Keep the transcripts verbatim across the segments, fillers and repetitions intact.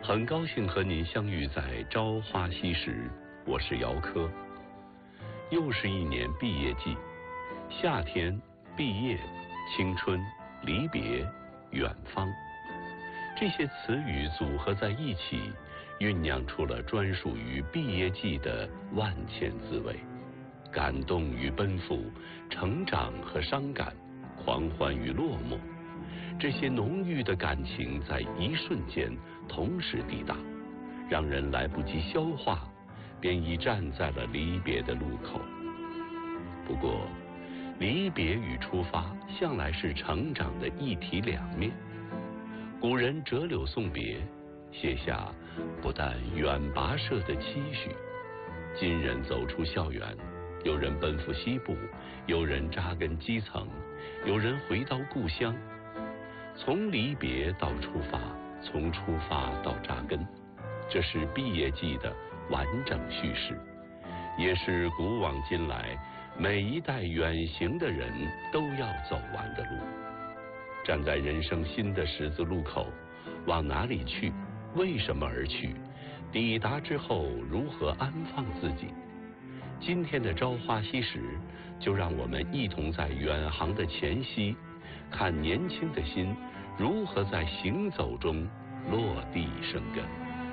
很高兴和您相遇在朝花夕拾，我是姚科。又是一年毕业季，夏天、毕业、青春、离别、远方，这些词语组合在一起，酝酿出了专属于毕业季的万千滋味。感动与奔赴，成长和伤感，狂欢与落寞，这些浓郁的感情在一瞬间同时抵达，让人来不及消化，便已站在了离别的路口。不过，离别与出发向来是成长的一体两面。古人折柳送别，写下不但远跋涉的期许。今人走出校园，有人奔赴西部，有人扎根基层，有人回到故乡。从离别到出发，从出发到扎根，这是毕业季的完整叙事，也是古往今来每一代远行的人都要走完的路。站在人生新的十字路口，往哪里去？为什么而去？抵达之后如何安放自己？今天的朝花夕拾，就让我们一同在远航的前夕，看年轻的心如何在行走中落地生根。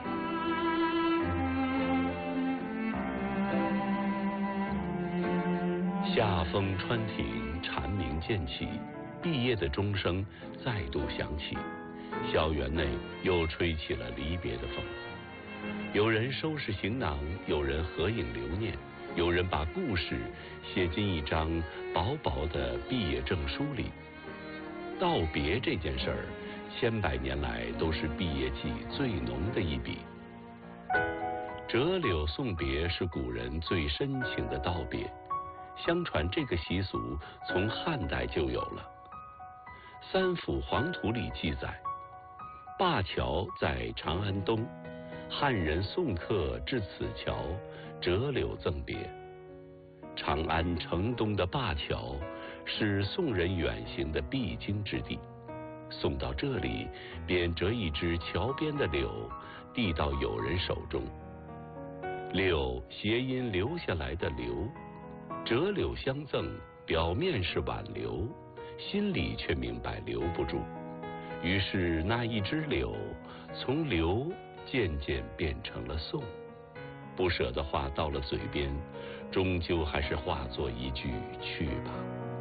夏风川亭，蝉鸣渐起，毕业的钟声再度响起，校园内又吹起了离别的风。有人收拾行囊，有人合影留念，有人把故事写进一张薄薄的毕业证书里。道别这件事儿，千百年来都是毕业季最浓的一笔。折柳送别是古人最深情的道别，相传这个习俗从汉代就有了。三辅黄图里记载，灞桥在长安东，汉人送客至此桥，折柳赠别。长安城东的灞桥是宋人远行的必经之地，送到这里便折一枝桥边的柳，递到友人手中。柳谐音留下来的留，折柳相赠，表面是挽留，心里却明白留不住，于是那一枝柳从留渐渐变成了送。不舍的话到了嘴边，终究还是化作一句去吧。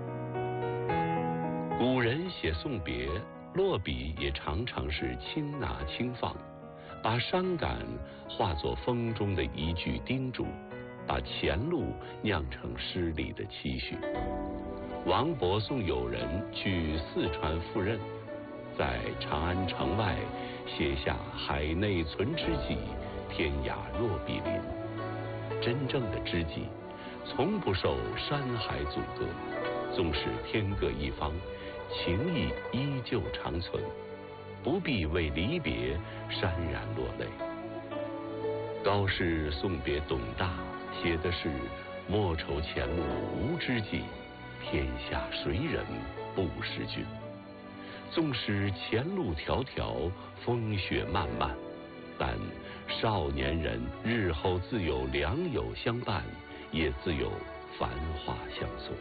古人写送别，落笔也常常是轻拿轻放，把伤感化作风中的一句叮嘱，把前路酿成诗里的期许。王勃送友人去四川赴任，在长安城外写下海内存知己，天涯若比邻。真正的知己从不受山海阻隔，纵使天各一方，情谊依旧长存，不必为离别潸然落泪。高适送别董大，写的是莫愁前路无知己，天下谁人不识君。纵使前路迢迢，风雪漫漫，但少年人日后自有良友相伴，也自有繁华相送。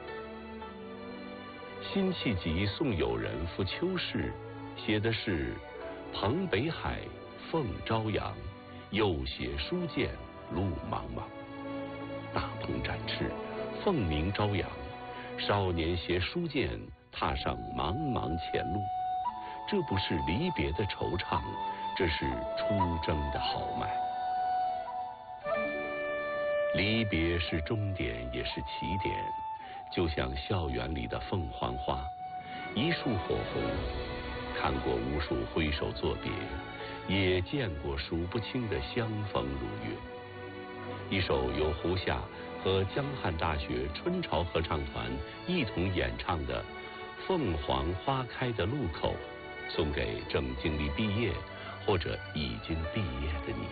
辛弃疾送友人赴秋试，写的是蓬北海，凤朝阳，又携书剑，路茫茫。大鹏展翅，凤鸣朝阳，少年携书剑，踏上茫茫前路。这不是离别的惆怅，这是出征的豪迈。离别是终点，也是起点，就像校园里的凤凰花，一束火红。看过无数挥手作别，也见过数不清的相逢如约。一首由胡夏和江汉大学春潮合唱团一同演唱的《凤凰花开的路口》，送给正经历毕业或者已经毕业的你。